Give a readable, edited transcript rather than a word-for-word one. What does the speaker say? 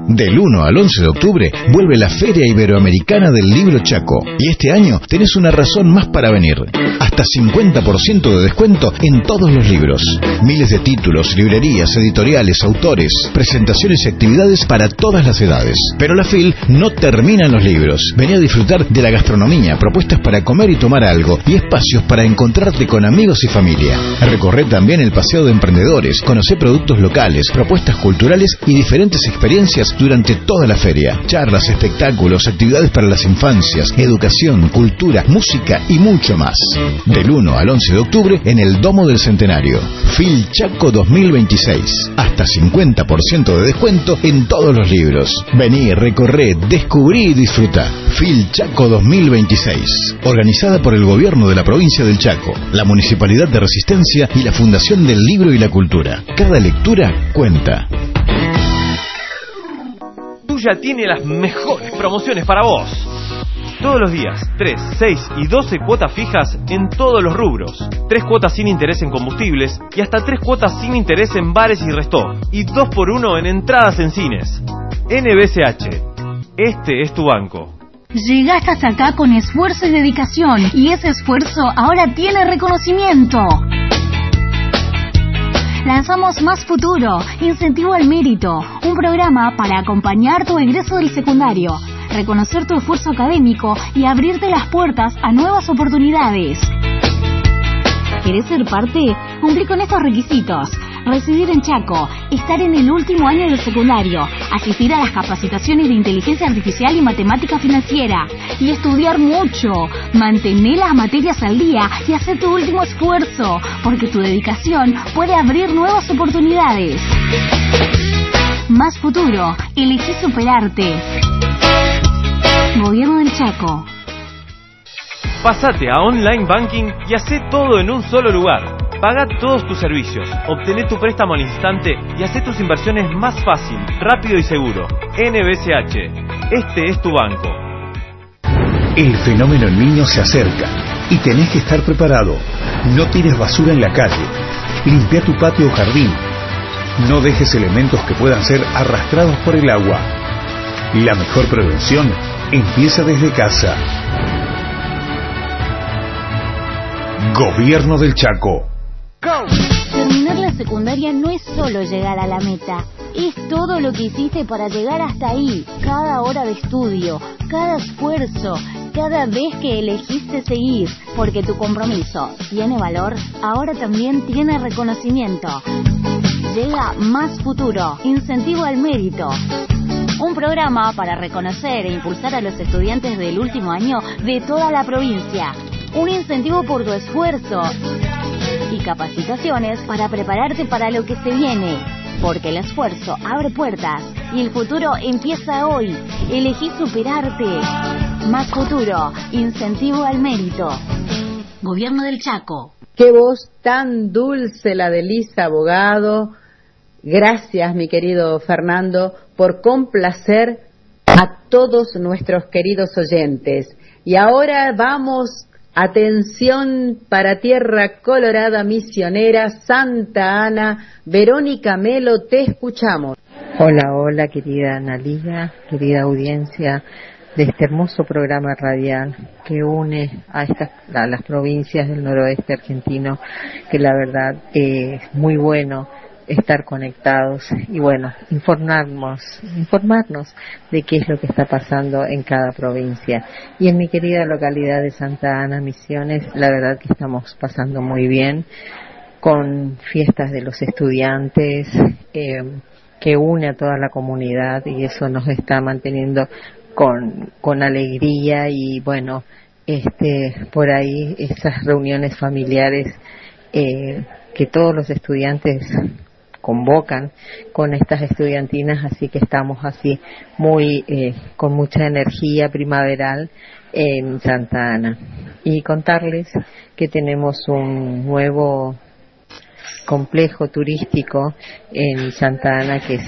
Del 1 al 11 de octubre vuelve la Feria Iberoamericana del Libro Chaco. Y este año tenés una razón más para venir. Hasta 50% de descuento en todos los libros. Miles de títulos, librerías, editoriales, autores, presentaciones y actividades para todas las edades. Pero la FIL no termina en los libros. Vení a disfrutar de la gastronomía, propuestas para comer y tomar algo y espacios para encontrarte con amigos y familia. Recorre también el Paseo de Emprendedores, conocé productos locales, propuestas culturales y diferentes experiencias durante toda la feria. Charlas, espectáculos, actividades para las infancias, educación, cultura, música y mucho más. Del 1 al 11 de octubre en el Domo del Centenario. FIL Chaco 2026. Hasta 50% de descuento en todos los libros. Vení, recorré, descubrí y disfruta. FIL Chaco 2026. Organizada por el Gobierno de la Provincia del Chaco, la Municipalidad de Resistencia y la Fundación del Libro y la Cultura. Cada lectura cuenta. Tuya tiene las mejores promociones para vos. Todos los días, 3, 6 y 12 cuotas fijas en todos los rubros. 3 cuotas sin interés en combustibles y hasta 3 cuotas sin interés en bares y restaurantes. Y 2x1 en entradas en cines. NBCH. Este es tu banco. Llegaste hasta acá con esfuerzo y dedicación. Y ese esfuerzo ahora tiene reconocimiento. Lanzamos Más Futuro, Incentivo al Mérito, un programa para acompañar tu egreso del secundario, reconocer tu esfuerzo académico y abrirte las puertas a nuevas oportunidades. ¿Querés ser parte? Cumplí con estos requisitos: residir en Chaco, estar en el último año del secundario, asistir a las capacitaciones de inteligencia artificial y matemática financiera, y estudiar mucho. Mantener las materias al día y hacer tu último esfuerzo, porque tu dedicación puede abrir nuevas oportunidades. Más Futuro, elegí superarte. Gobierno del Chaco. Pásate a Online Banking y hacé todo en un solo lugar. Paga todos tus servicios, obtené tu préstamo al instante y hacé tus inversiones más fácil, rápido y seguro. NBCH, este es tu banco. El fenómeno El Niño se acerca y tenés que estar preparado. No tires basura en la calle. Limpia tu patio o jardín. No dejes elementos que puedan ser arrastrados por el agua. La mejor prevención empieza desde casa. Gobierno del Chaco. Terminar la secundaria no es solo llegar a la meta, es todo lo que hiciste para llegar hasta ahí. Cada hora de estudio, cada esfuerzo, cada vez que elegiste seguir, porque tu compromiso tiene valor, ahora también tiene reconocimiento. Llega Más Futuro, Incentivo al Mérito. Un programa para reconocer e impulsar a los estudiantes del último año de toda la provincia. Un incentivo por tu esfuerzo y capacitaciones para prepararte para lo que se viene. Porque el esfuerzo abre puertas y el futuro empieza hoy. Elegí superarte. Más Futuro, Incentivo al Mérito. Gobierno del Chaco. Qué voz tan dulce la de Lisa Abogado. Gracias, mi querido Fernando, por complacer a todos nuestros queridos oyentes. Y ahora vamos, atención, para Tierra Colorada Misionera, Santa Ana. Verónica Melo, te escuchamos. Hola, hola, querida Analia, querida audiencia de este hermoso programa radial que une a las provincias del noroeste argentino, que la verdad es muy bueno estar conectados y bueno, informarnos de qué es lo que está pasando en cada provincia. Y en mi querida localidad de Santa Ana, Misiones, la verdad que estamos pasando muy bien con fiestas de los estudiantes, que une a toda la comunidad, y eso nos está manteniendo con alegría. Y bueno, por ahí esas reuniones familiares que todos los estudiantes convocan con estas estudiantinas, así que estamos así muy con mucha energía primaveral en Santa Ana. Y contarles que tenemos un nuevo complejo turístico en Santa Ana que